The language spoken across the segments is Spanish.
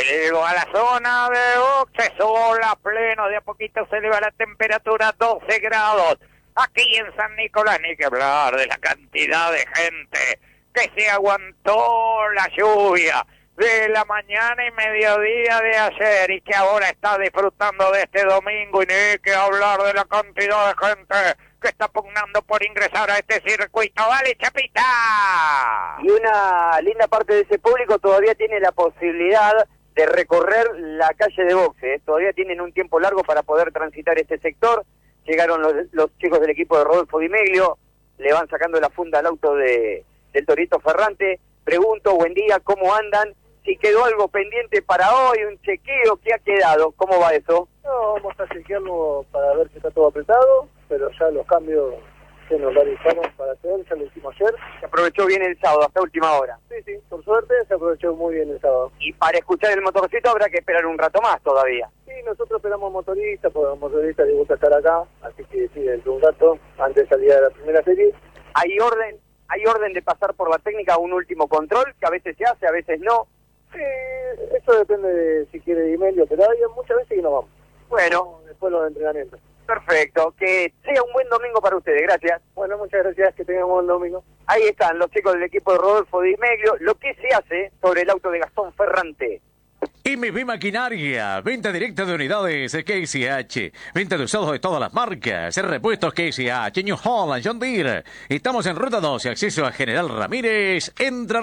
Vuelvo a la zona de boxe, sol a pleno, de a poquito se eleva la temperatura a 12 grados. Aquí en San Nicolás, ni que hablar de la cantidad de gente que se aguantó la lluvia de la mañana y mediodía de ayer y que ahora está disfrutando de este domingo, y ni que hablar de la cantidad de gente que está pugnando por ingresar a este circuito. ¡Vale, Chapita! Y una linda parte de ese público todavía tiene la posibilidad de recorrer la calle de boxe, ¿eh? Todavía tienen un tiempo largo para poder transitar este sector. Llegaron los chicos del equipo de Rodolfo Di Meglio, le van sacando la funda al auto del Torito Ferrante. Pregunto, buen día, ¿cómo andan? Si quedó algo pendiente para hoy, un chequeo, ¿qué ha quedado? ¿Cómo va eso? No, vamos a chequearlo para ver si está todo apretado, pero ya los cambios que nos realizamos para hacer, ya lo hicimos ayer. Se aprovechó bien el sábado, hasta última hora. Sí, por suerte se aprovechó muy bien el sábado. Y para escuchar el motorcito habrá que esperar un rato más todavía. Sí, nosotros esperamos motoristas, porque a los motoristas les gusta estar acá, así que sí, dentro de un rato, antes de salir de la primera serie. ¿Hay orden de pasar por la técnica a un último control, que a veces se hace, a veces no? Sí, eso depende de si quiere Di Meglio, pero hay muchas veces que no vamos. Bueno, después los entrenamientos. Perfecto, que sea un buen domingo para ustedes, gracias. Bueno, muchas gracias, que tengan un buen domingo. Ahí están los chicos del equipo de Rodolfo Di Meglio, lo que se hace sobre el auto de Gastón Ferrante. MB Maquinaria, venta directa de unidades KCH, venta de usados de todas las marcas, repuestos KCH, New Holland, John Deere. Estamos en Ruta 12, acceso a General Ramírez, Entre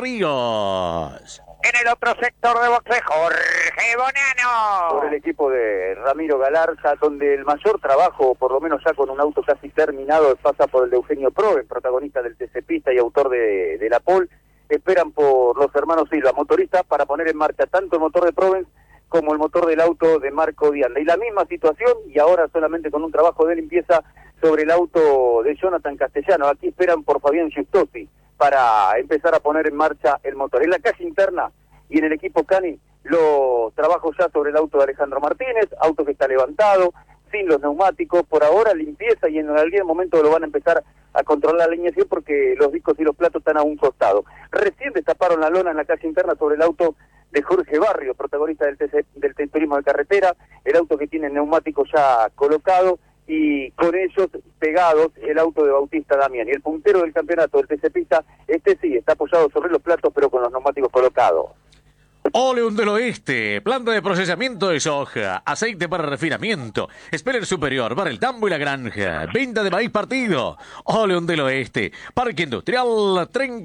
Ríos. En el otro sector de boxe, Jorge Bonano. Sobre el equipo de Ramiro Galarza, donde el mayor trabajo, por lo menos ya con un auto casi terminado, pasa por el de Eugenio Proven, protagonista del TC Pista y autor de la pole. Esperan por los hermanos Silva, motoristas, para poner en marcha tanto el motor de Provence como el motor del auto de Marco Dianda. Y la misma situación, y ahora solamente con un trabajo de limpieza sobre el auto de Jonathan Castellano. Aquí esperan por Fabián Giustosi para empezar a poner en marcha el motor. En la calle interna y en el equipo Cani, los trabajos ya sobre el auto de Alejandro Martínez, auto que está levantado, sin los neumáticos, por ahora limpieza, y en algún momento lo van a empezar a controlar la alineación porque los discos y los platos están a un costado. Recién destaparon la lona en la calle interna sobre el auto de Jorge Barrio, protagonista del turismo de carretera, el auto que tiene neumáticos ya colocados, y con ellos pegados el auto de Bautista Damián. Y el puntero del campeonato del TC Pista, sí, está apoyado sobre los platos pero con los neumáticos colocados. Oleum del Oeste, planta de procesamiento de soja, aceite para refinamiento, Speller Superior, para el tambo y la granja, venta de maíz partido. Oleum del Oeste, Parque Industrial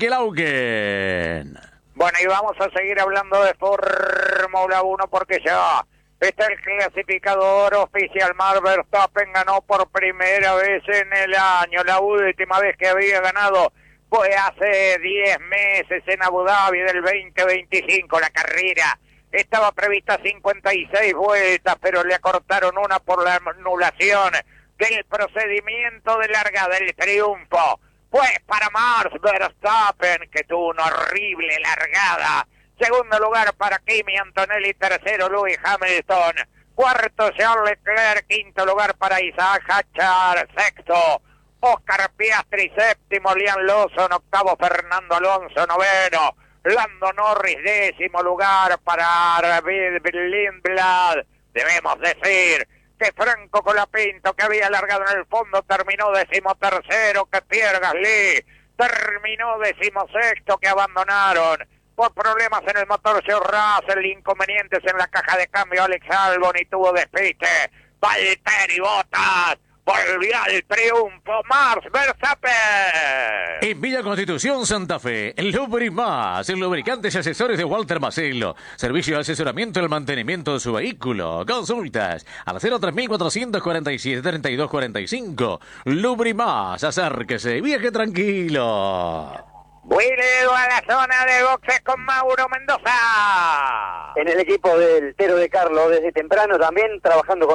Trenquelauquen. Bueno, y vamos a seguir hablando de Fórmula 1 porque ya está el clasificador oficial. Max Verstappen ganó por primera vez en el año. La última vez que había ganado fue hace 10 meses en Abu Dhabi del 2025. La carrera estaba prevista 56 vueltas, pero le acortaron una por la anulación del procedimiento de largada. El triunfo fue para Max Verstappen, que tuvo una horrible largada. Segundo lugar para Kimi Antonelli, tercero Lewis Hamilton, cuarto Charles Leclerc, quinto lugar para Isaac Hachar, sexto Oscar Piastri, séptimo Liam Lawson, octavo Fernando Alonso, noveno Lando Norris, décimo lugar para David Lindblad. Debemos decir que Franco Colapinto, que había largado en el fondo, terminó decimotercero, que Pierre Gasly terminó decimosexto, que abandonaron por problemas en el motor George Russell, inconvenientes en la caja de cambio Alex Albon, y tuvo despiste Valtteri Bottas. Volvió al triunfo Max Verstappen. En Villa Constitución, Santa Fe, el Lubrimás, el lubricantes y accesorios de Walter Macello. Servicio de asesoramiento y el mantenimiento de su vehículo. Consultas al 03447-3245. Lubrimás, acérquese, viaje tranquilo. Vuelvo a la zona de boxes con Mauro Mendoza. En el equipo del Tero de Carlos, desde temprano también trabajando con